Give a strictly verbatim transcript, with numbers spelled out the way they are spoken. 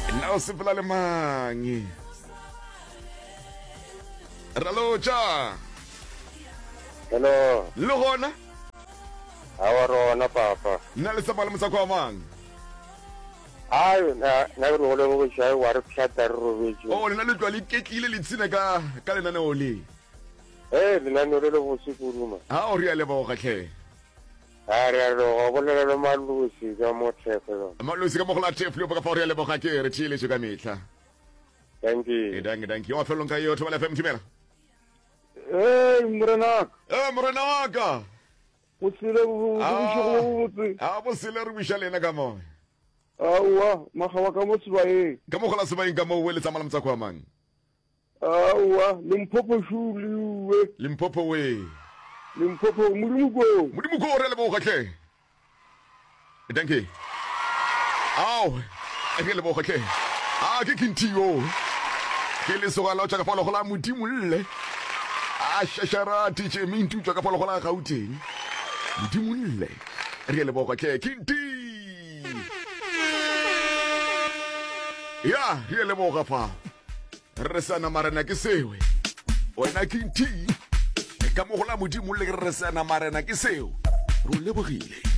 Now sepela le mangi. Ralocha. Hello. Lo gona? Awa rona papa. Nna le tsapala motsa kwa mang? Ai na na go le go sha wa re pshata ro bejo. Oh, nna le twa le ketlile le tsina ka ka le nane ole. Eh, le no le go se kuruma. Ha o ria le ba ga tlhe. Ha re ro go le le malusi ka mo tshefelo. Malusi ka mo go la tshefelo ba ka fa ria le ba ga ke re tshile ka metla. Thank you. E dang dang ki wa felong ka yo thoba la F M timela. Eh, morena. Eh, morena wa ka. O tsile go go go. Ah, bo sele re bisha lena ka mo. Awa, magawa ka mo tsbae. Ka mo go la sebaeng ka mo wele tsamala motsa kwa mang. Awa, Limpopo shuli. Limpopo we. Limpopo mulimugo. Mulimugo re le bo ga tlhe. E dang ki. Aw, e ke le bo ga tlhe. Ah, ke kintio. Ke le so ga la tsa ka polo go la modimo lle. Ah, shashara tije mintu tsa ka polo go la gauteng. Modimo lle. Re le bo ga tlhe kinti. Ya, re le bo ga fa. Re sana marena ke sewe. Wena kinti. E ka mo go la modimo le re sana marena ke sewe. Ro lebogile.